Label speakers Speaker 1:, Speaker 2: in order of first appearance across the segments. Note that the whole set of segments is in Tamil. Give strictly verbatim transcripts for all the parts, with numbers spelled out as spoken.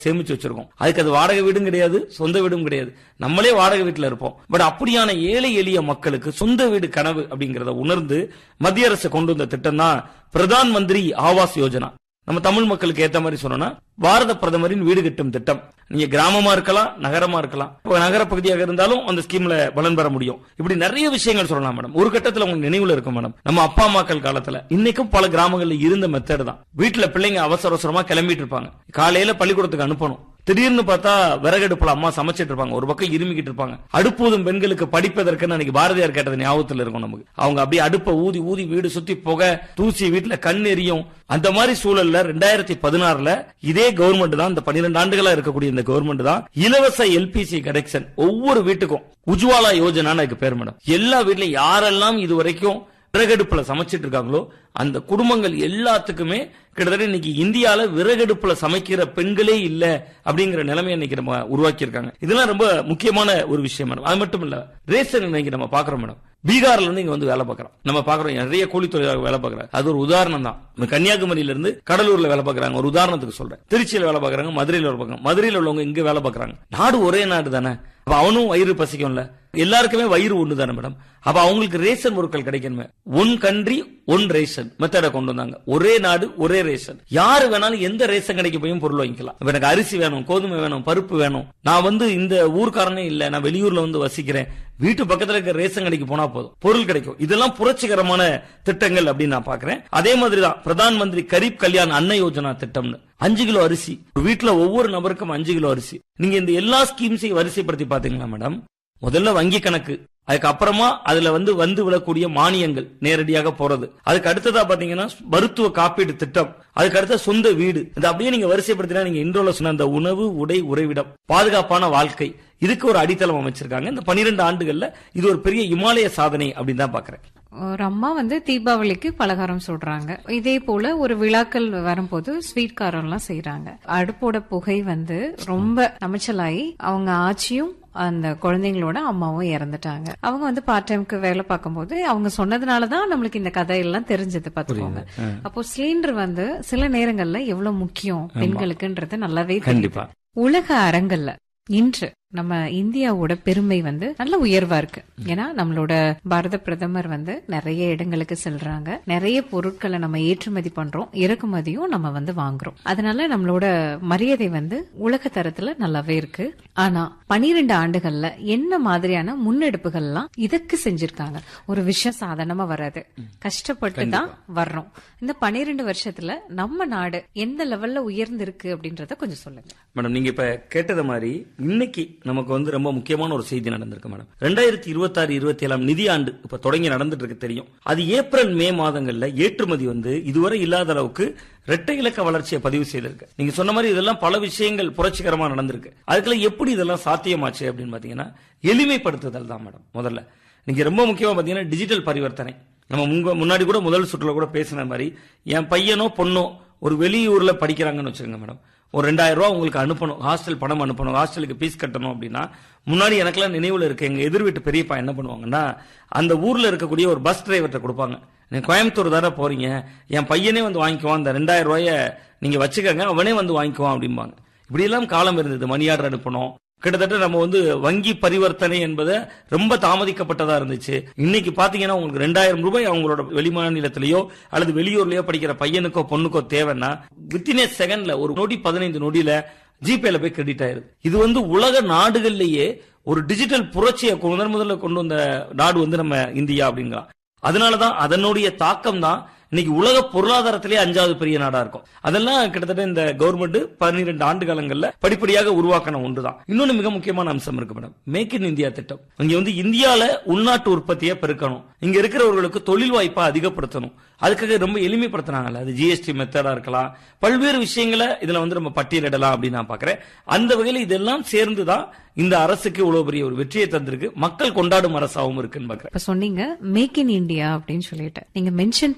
Speaker 1: சேமிச்சு வச்சிருக்கோம். அதுக்கு அது வாடகை வீடும் கிடையாது, சொந்த வீடும் கிடையாது. நம்மளே வாடகை வீட்டுல இருப்போம். பட் அப்படியான ஏழை எளிய மக்களுக்கு சொந்த வீடு கனவு அப்படிங்கறத உணர்ந்து மத்திய அரசு கொண்டு வந்த திட்டம் தான் பிரதான் மந்திரி ஆவாஸ் யோஜனா. நம்ம தமிழ் மக்களுக்கு ஏத்த மாதிரி சொன்னோம்னா பாரத பிரதமரின் வீடு கட்டும் திட்டம். நீங்க கிராமமா இருக்கலாம், நகரமா இருக்கலாம். நகர பகுதியாக இருந்தாலும் அந்த ஸ்கீம்ல பலன் பெற முடியும். இப்படி நிறைய விஷயங்கள் சொல்லலாம் மேடம். ஒரு கட்டத்துல உங்களுக்கு நினைவுல இருக்கும் மேடம், நம்ம அப்பா அம்மாக்கள் காலத்துல இன்னைக்கும் பல கிராமங்கள்ல இருந்த மெத்தட் தான். வீட்டுல பிள்ளைங்க அவசர அவசரமா கிளம்பிட்டு இருப்பாங்க, காலையில பள்ளிக்கூடத்துக்கு அனுப்பணும். திடீர்னு பார்த்தா விறகடுப்புல அம்மா சமைச்சிட்டு இருப்பாங்க, ஒரு பக்கம் இருமிக்கிட்டு இருப்பாங்க. அடுப்பூதும் பெண்களுக்கு படிப்பதற்குன்னு அன்னைக்கு பாரதியார் கேட்டது ஞாபகத்துல இருக்கும் நமக்கு. அவங்க அப்படியே அடுப்பை ஊதி ஊதி வீடு சுத்தி புகை தூசி, வீட்டுல கண் எரியும். அந்த மாதிரி சூழல்ல ரெண்டாயிரத்தி பதினாறுல இதே கவர்மெண்ட் தான், இந்த பன்னிரண்டு ஆண்டுகளா இருக்கக்கூடிய இந்த கவர்மெண்ட் தான் இலவச எல்பிசி கனெக்ஷன் ஒவ்வொரு வீட்டுக்கும் உஜ்வாலா யோஜனான்னு அதுக்கு பேர் மேடம். எல்லா வீட்லயும் யாரெல்லாம் இது வரைக்கும் விறகடுப்புல சமைச்சிட்டு இருக்காங்களோ அந்த குடும்பங்கள் எல்லாத்துக்குமே கிட்டத்தட்ட இன்னைக்கு இந்தியால விறகடுப்புல சமைக்கிற பெண்களே இல்ல அப்படிங்கிற நிலைமை இன்னைக்கு நம்ம உருவாக்கி இருக்காங்க. இதெல்லாம் ரொம்ப முக்கியமான ஒரு விஷயம் மேடம். அது மட்டும் இல்ல, ரேஷன் இன்னைக்கு நம்ம பாக்குறோம் மேடம். பீகார்ல இருந்து இங்க வந்து வேலை பார்க்கறோம், நம்ம பாக்குறோம் நிறைய கூலி தொழிலாளர்கள் வேலை பார்க்கறாங்க. அது ஒரு உதாரணம் தான். கன்னியாகுமரியில இருந்து கடலூர்ல வேலை பார்க்கறாங்க, ஒரு உதாரணத்துக்கு சொல்றேன். திருச்சியில வேலை பார்க்கறாங்க, மதுரையில வேலை பார்க்கறாங்க. மதுரையில உள்ளவங்க இங்க வேலை பார்க்கறாங்க. நாடு ஒரே நாடு தானே, அப்ப அவனும் வயிறு பசிக்கும்ல, எல்லாருக்குமே வயிறு ஒண்ணு தானே மேடம். அப்ப அவங்களுக்கு ரேஷன் பொருட்கள் கிடைக்கணுமே. ஒன் கண்ட்ரி ஒன் ரேஷன் மெத்தட கொண்டு வந்தாங்க. ஒரே நாடு ஒரே ரேஷன். யாரு வேணாலும் எந்த ரேஷன் கடைக்கு போய் பொருள் வாங்கிக்கலாம். இப்ப எனக்கு அரிசி வேணும், கோதுமை வேணும், பருப்பு வேணும், நான் வந்து இந்த ஊர்க்காரனே இல்ல, நான் வெளியூர்ல வந்து வசிக்கிறேன், வீட்டு பக்கத்துல இருக்க ரேஷன் கடைக்கு போனா போதும் பொருள் கிடைக்கும். இதெல்லாம் புரட்சிகரமான திட்டங்கள் அப்படின்னு நான் பாக்குறேன். அதே மாதிரிதான் பிரதான் மந்திரி கரீப் கல்யாண் அன்ன யோஜனா திட்டம்னு அஞ்சு கிலோ அரிசி வீட்டுல ஒவ்வொரு நபருக்கும் அஞ்சு கிலோ அரிசி. நீங்க இந்த எல்லா ஸ்கீம்ஸையும் வரிசைப்படுத்தி பாத்தீங்களா மேடம், முதல்ல வங்கி கணக்கு, அதுக்கு அப்புறமா அதுல வந்து வந்து விடக்கூடிய மானியங்கள் நேரடியாக போறது, அதுக்கு அடுத்ததா பாத்தீங்கன்னா மருத்துவ காப்பீடு திட்டம், அதுக்கு அடுத்த சொந்த வீடு. இது அப்படியே நீங்க வரிசைப்படுத்தினா நீங்க இன்ட்ரோல சொன்ன அந்த உணவு, உடை, உறைவிடம், பாதுகாப்பான வாழ்க்கை, இதுக்கு ஒரு அடித்தளம் அமைச்சிருக்காங்க. இந்த பன்னிரண்டு ஆண்டுகள்ல இது ஒரு பெரிய இமாலய சாதனை அப்படின்னு தான் பாக்குறேன்.
Speaker 2: ஒரு அம்மா வந்து தீபாவளிக்கு பலகாரம் சொல்றாங்க, இதே போல ஒரு விழாக்கள் வரும்போது ஸ்வீட் காரம் எல்லாம் செய்யறாங்க. அடுப்போட புகை வந்து ரொம்ப அமைச்சலாயி அவங்க ஆச்சியும் அந்த குழந்தைங்களோட அம்மாவும் இறந்துட்டாங்க. அவங்க வந்து பார்ட் டைம்க்கு வேலை பார்க்கும் போது அவங்க சொன்னதுனாலதான் நம்மளுக்கு இந்த கதையெல்லாம் தெரிஞ்சது பாத்துக்கோங்க. அப்போ சிலிண்டர் வந்து சில நேரங்கள்ல எவ்வளவு முக்கியம் பெண்களுக்குன்றது நல்லாவே கண்டிப்பா. உலக அரங்கல்ல இன்று நம்ம இந்தியாவோட பெருமை வந்து நல்ல உயர்வா இருக்கு. ஏன்னா நம்மளோட பாரத பிரதமர் வந்து நிறைய இடங்களுக்கு செல்றாங்க, நிறைய பொருட்களை நம்ம ஏற்றுமதி பண்றோம், இறக்குமதியும் நம்ம வந்து வாங்குறோம். அதனால நம்மளோட மரியாதை வந்து உலக தரத்துல நல்லாவே இருக்கு. ஆனா பனிரெண்டு ஆண்டுகள்ல என்ன மாதிரியான முன்னெடுப்புகள் எல்லாம் இதுக்கு செஞ்சிருக்காங்க. ஒரு விஷயம் சாதாரணமா வராது, கஷ்டப்பட்டு தான் வர்றோம். இந்த பனிரெண்டு வருஷத்துல நம்ம நாடு எந்த லெவல்ல உயர்ந்திருக்கு அப்படின்றத கொஞ்சம் சொல்லுங்க
Speaker 1: மேடம். நீங்க இப்ப கேட்டது மாதிரி இன்னைக்கு நமக்கு வந்து ரொம்ப முக்கியமான ஒரு செய்தி நடந்திருக்கு மேடம். ரெண்டாயிரத்தி இருபத்தி ஆறு இருபத்தி ஏழாம் நிதியாண்டு இப்ப தொடங்கி நடந்துட்டு இருக்கு தெரியும். அது ஏப்ரல் மே மாதங்கள்ல ஏற்றுமதி வந்து இதுவரை இல்லாத அளவுக்கு இரட்டை இலக்க வளர்ச்சியை பதிவு செய்திருக்கு. நீங்க சொன்ன மாதிரி இதெல்லாம் பல விஷயங்கள் புரட்சிகரமா நடந்திருக்கு. அதுக்குள்ள எப்படி இதெல்லாம் சாத்தியமாச்சு அப்படின்னு பாத்தீங்கன்னா எளிமைப்படுத்துதல் தான் மேடம். முதல்ல நீங்க ரொம்ப முக்கியமா பாத்தீங்கன்னா டிஜிட்டல் பரிவர்த்தனை. நம்ம முன்னாடி கூட முதல் சுற்றுல கூட பேசின மாதிரி என் பையனோ பொண்ணோ ஒரு வெளியூர்ல படிக்கிறாங்கன்னு வச்சுக்கோங்க மேடம், ஒரு ரெண்டாயிரம் ரூபாய் உங்களுக்கு அனுப்பணும், ஹாஸ்டல் பணம் அனுப்பணும், ஹாஸ்டலுக்கு ஃபீஸ் கட்டணும் அப்படின்னா, முன்னாடி எனக்கெல்லாம் நினைவுல இருக்கு, எங்க எதிர் வீட்டு பெரியப்பா என்ன பண்ணுவாங்கன்னா அந்த ஊர்ல இருக்கக்கூடிய ஒரு பஸ் டிரைவர்கிட்ட கொடுப்பாங்க, நீங்க கோயம்புத்தூர் தானே போறீங்க, என் பையனே வந்து வாங்கிக்குவான், அந்த ரெண்டாயிரம் ரூபாய நீங்க வச்சுக்கங்க, அவனே வந்து வாங்கிக்குவான் அப்படிம்பாங்க. இப்படி எல்லாம் காலம் இருந்தது. மணி ஆர்டர் அனுப்பணும், கிட்டத்தட்ட நம்ம வந்து வங்கி பரிவர்த்தனை என்பது ரொம்ப தாமதிக்கப்பட்டதா இருந்துச்சு. இன்னைக்கு பாத்தீங்கன்னா உங்களுக்கு ரெண்டாயிரம் ரூபாய் அவங்களோட வெளிமாநிலத்திலேயோ அல்லது வெளியூர்லயோ படிக்கிற பையனுக்கோ பொண்ணுக்கோ தேவைன்னா வித்தின் ஏ செகண்ட்ல ஒரு நொடி பதினைந்து நொடியில ஜிபேல போய் கிரெடிட் ஆயிருது. இது வந்து உலக நாடுகள்லயே ஒரு டிஜிட்டல் புரட்சியை முதன் முதல்ல கொண்டு வந்த நாடு வந்து நம்ம இந்தியா அப்படிங்கிறான். அதனாலதான் அதனுடைய தாக்கம் தான் இன்னைக்கு உலக பொருளாதாரத்திலே அஞ்சாவது பெரிய நாடா இருக்கும். அதெல்லாம் கிட்டத்தட்ட இந்த கவர்மெண்ட் பன்னிரண்டு ஆண்டு காலங்கள்ல படிப்படியாக உருவாக்கின ஒன்றுதான். இன்னொன்னு மிக முக்கியமான அம்சம் இருக்கு மேடம், மேக் இன் இந்தியா திட்டம். இங்க வந்து இந்தியால உள்நாட்டு உற்பத்தியை பெருக்கணும், இங்க இருக்கிறவர்களுக்கு தொழில் வாய்ப்பை அதிகப்படுத்தணும். அதுக்காக ரொம்ப எளிமைப்படுத்தினாங்கல்ல, அது ஜிஎஸ்டி மெத்தடா இருக்கலாம், பல்வேறு விஷயங்களை இதுல வந்து நம்ம பட்டியலிடலாம் அப்படின்னு நான் பாக்குறேன். அந்த வகையில் இதெல்லாம் சேர்ந்துதான் இந்த அரசுக்கு இவ்வளவு பெரிய ஒரு வெற்றியை தந்திருக்கு, மக்கள் கொண்டாடும் அரசாவும் இருக்குன்னு பாக்குறேன்.
Speaker 2: சொன்னீங்க மேக் இன் இந்தியா அப்படின்னு சொல்லிட்டு நீங்க மென்ஷன் பண்ணிருக்கீங்க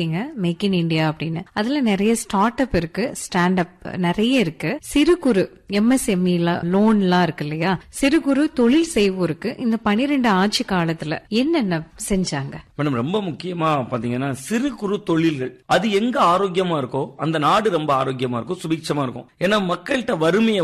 Speaker 2: சொல்லிருக்கீங்க மேக் இன் இந்தியா அப்படின்னு. அதுல நிறைய ஸ்டார்ட் அப் இருக்கு, ஸ்டாண்ட் அப் நிறைய இருக்கு. சிறு குறு எம்எஸ்எம்இ லோன் எல்லாம் இருக்கு இல்லையா, சிறு குறு தொழில் செய்வோருக்கு இந்த பனிரெண்டு ஆட்சி காலத்துல என்னென்ன செஞ்சாங்க?
Speaker 1: மேடம், ரொம்ப முக்கியமா பாத்தீங்கன்னா சிறு குறு தொழில்கள் அது எங்க ஆரோக்கியமா இருக்கோ அந்த நாடு ரொம்ப ஆரோக்கியமா இருக்கும், சுபிட்சமா இருக்கும். ஏன்னா மக்கள்கிட்ட வறுமையை